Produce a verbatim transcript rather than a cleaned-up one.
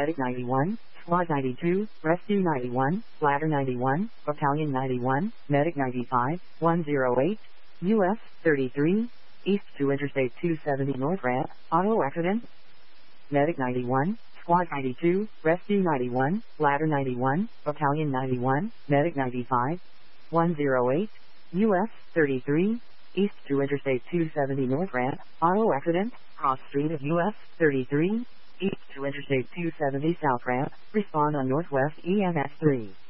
Medic ninety-one, Squad ninety-two, Rescue ninety-one, Ladder ninety-one, Battalion ninety-one, Medic ninety-five, one oh eight, U S thirty-three, East to Interstate two seventy North ramp, auto accident. Medic ninety-one, Squad ninety-two, Rescue ninety-one, Ladder ninety-one, Battalion ninety-one, Medic ninety-five, one oh eight, U S thirty-three, East to Interstate two seventy North ramp, auto accident, cross street of U S thirty-three, East to Interstate two seventy South ramp, respond on Northwest E M S three.